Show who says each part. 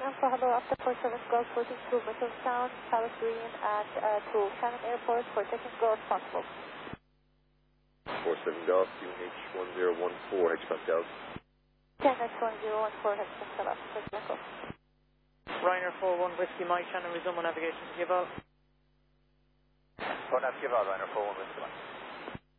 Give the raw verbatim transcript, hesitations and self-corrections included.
Speaker 1: Alpha, hello, after four seven Golf, floating through Middletown, Palace Green, and uh, to Shannon Airport for taking go as possible.
Speaker 2: four seven Golf, U H one zero one four, H-Pump Delta.
Speaker 1: ten H one zero one four, H-Pump Delta, first echo.
Speaker 3: Ryanair four one Whiskey Mike, Shannon, resume on navigation to Gival.
Speaker 4: Go nav Gival, Ryanair four one Whiskey Mike.